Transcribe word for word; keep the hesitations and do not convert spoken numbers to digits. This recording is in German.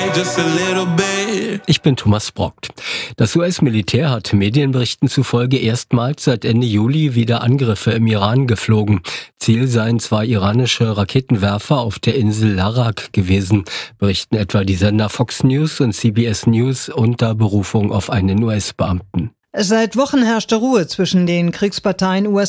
just a little bit. Ich bin Thomas Brockt. Das U S-Militär hat Medienberichten zufolge erstmals seit Ende Juli wieder Angriffe im Iran geflogen. Ziel seien zwei iranische Raketenwerfer auf der Insel Larak gewesen, berichten etwa die Sender Fox News und C B S News unter Berufung auf einen U S-Beamten. Seit Wochen herrschte Ruhe zwischen den Kriegsparteien U S